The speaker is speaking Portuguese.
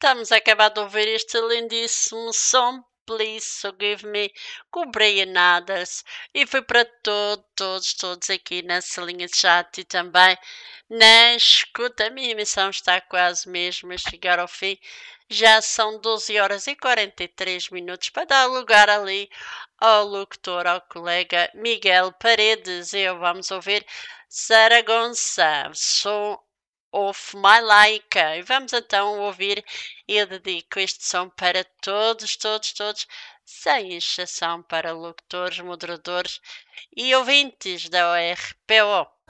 estamos a acabar de ouvir este lindíssimo som. Please Forgive Me, com o Brian Adams, e foi para todos aqui na salinha de chat e também na escuta. A minha emissão está quase mesmo a chegar ao fim. Já são 12 horas e 43 minutos para dar lugar ali ao locutor, ao colega Miguel Paredes. E vamos ouvir Saragonça, Som of My Laika. E vamos então ouvir. Eu dedico este som para todos, sem exceção, para locutores, moderadores e ouvintes da ORPO.